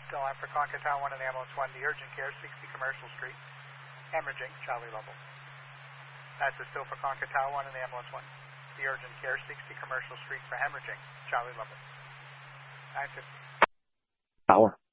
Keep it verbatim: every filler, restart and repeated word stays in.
Still on for Concord Tower one and Ambulance one, the urgent care, sixty Commercial Street, hemorrhaging, Charlie Level. That's a still for Concord Tower one and Ambulance one, the urgent care, sixty Commercial Street for hemorrhaging, Charlie Level. nine fifty. Tower.